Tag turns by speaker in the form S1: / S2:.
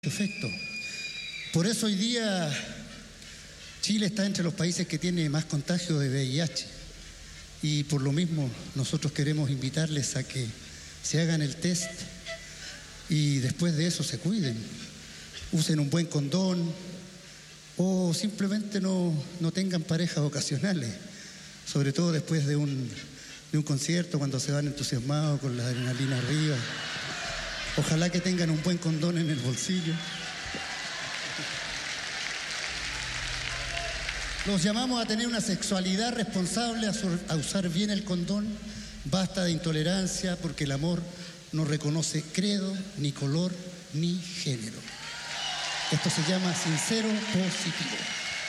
S1: Efecto. Por eso hoy día Chile está entre los países que tiene más contagio de VIH y por lo mismo nosotros queremos invitarles a que se hagan el test y después de eso se cuiden, usen un buen condón o simplemente no tengan parejas ocasionales, sobre todo después de un concierto, cuando se van entusiasmados con la adrenalina arriba. Ojalá que tengan un buen condón en el bolsillo. Los llamamos a tener una sexualidad responsable, a usar bien el condón. Basta de intolerancia, porque el amor no reconoce credo, ni color, ni género. Esto se llama sincero positivo.